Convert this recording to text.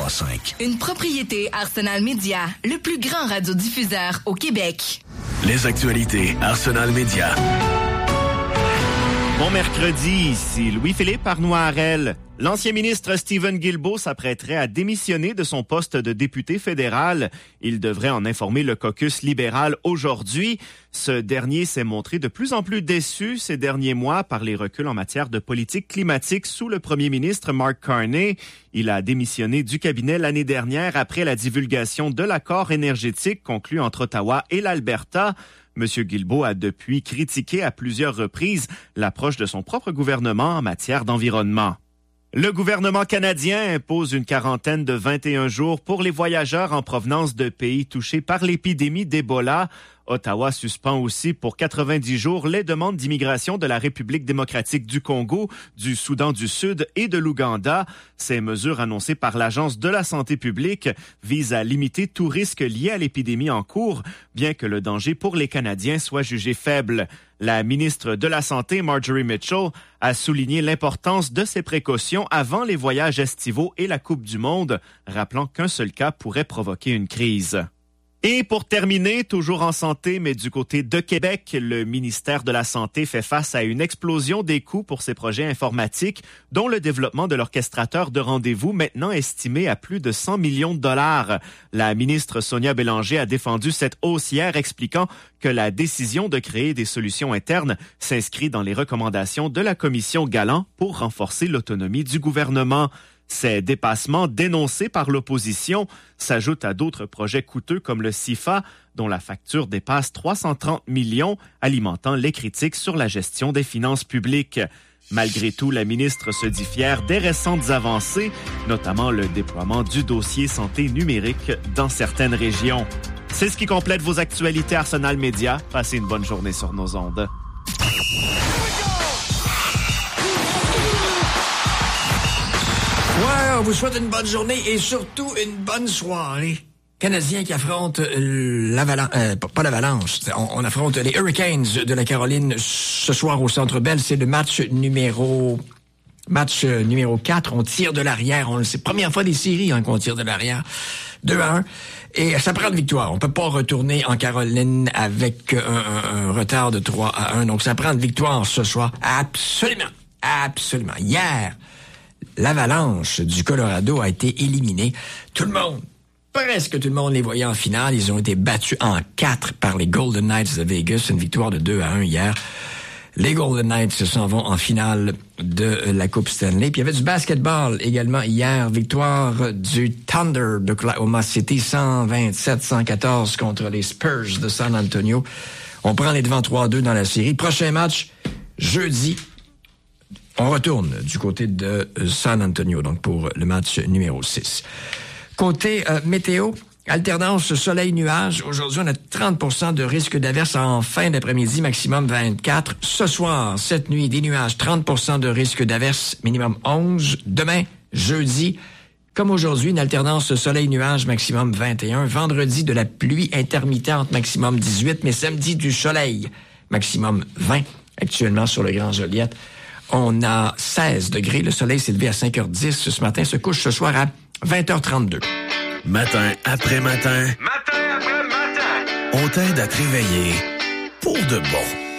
103.5. Une propriété Arsenal Media, le plus grand radiodiffuseur au Québec. Les actualités Arsenal Media. Bon mercredi, ici Louis-Philippe Arnois-Harel. L'ancien ministre Stephen Guilbeault s'apprêterait à démissionner de son poste de député fédéral. Il devrait en informer le caucus libéral aujourd'hui. Ce dernier s'est montré de plus en plus déçu ces derniers mois par les reculs en matière de politique climatique sous le premier ministre Mark Carney. Il a démissionné du cabinet l'année dernière après la divulgation de l'accord énergétique conclu entre Ottawa et l'Alberta. M. Guilbeault a depuis critiqué à plusieurs reprises l'approche de son propre gouvernement en matière d'environnement. Le gouvernement canadien impose une quarantaine de 21 jours pour les voyageurs en provenance de pays touchés par l'épidémie d'Ebola. Ottawa suspend aussi pour 90 jours les demandes d'immigration de la République démocratique du Congo, du Soudan du Sud et de l'Ouganda. Ces mesures annoncées par l'Agence de la santé publique visent à limiter tout risque lié à l'épidémie en cours, bien que le danger pour les Canadiens soit jugé faible. La ministre de la Santé, Marjorie Mitchell, a souligné l'importance de ces précautions avant les voyages estivaux et la Coupe du Monde, rappelant qu'un seul cas pourrait provoquer une crise. Et pour terminer, toujours en santé, mais du côté de Québec, le ministère de la Santé fait face à une explosion des coûts pour ses projets informatiques, dont le développement de l'orchestrateur de rendez-vous, maintenant estimé à plus de 100 millions de dollars. La ministre Sonia Bélanger a défendu cette hausse hier, expliquant que la décision de créer des solutions internes s'inscrit dans les recommandations de la commission Galland pour renforcer l'autonomie du gouvernement. Ces dépassements dénoncés par l'opposition s'ajoutent à d'autres projets coûteux comme le CIFA, dont la facture dépasse 330 millions, alimentant les critiques sur la gestion des finances publiques. Malgré tout, la ministre se dit fière des récentes avancées, notamment le déploiement du dossier santé numérique dans certaines régions. C'est ce qui complète vos actualités Arsenal Media. Passez une bonne journée sur nos ondes. Ouais, on vous souhaite une bonne journée et surtout une bonne soirée. Canadiens qui affrontent pas l'Avalanche. On affronte les Hurricanes de la Caroline ce soir au Centre Bell. C'est le match numéro 4. On tire de l'arrière. C'est la première fois des séries qu'on tire de l'arrière. 2-1. Et ça prend une victoire. On peut pas retourner en Caroline avec un retard de 3-1. Donc ça prend une victoire ce soir. Absolument. Absolument. Hier, l'Avalanche du Colorado a été éliminée. Presque tout le monde les voyait en finale. Ils ont été battus en 4 par les Golden Knights de Vegas. Une victoire de 2-1 hier. Les Golden Knights s'en vont en finale de la Coupe Stanley. Puis il y avait du basketball également hier. Victoire du Thunder d'Oklahoma City, 127-114 contre les Spurs de San Antonio. On prend les devants 3-2 dans la série. Prochain match, jeudi. On retourne du côté de San Antonio, donc pour le match numéro 6. Côté météo, alternance soleil-nuage. Aujourd'hui, on a 30% de risque d'averse en fin d'après-midi, maximum 24. Ce soir, cette nuit, des nuages, 30% de risque d'averse, minimum 11. Demain, jeudi, comme aujourd'hui, une alternance soleil-nuage, maximum 21. Vendredi, de la pluie intermittente, maximum 18. Mais samedi, du soleil, maximum 20. Actuellement, sur le Grand Joliette, on a 16 degrés. Le soleil s'est levé à 5h10 ce matin, se couche ce soir à 20h32. Matin après matin. Matin après matin. On t'aide à te réveiller pour de bon.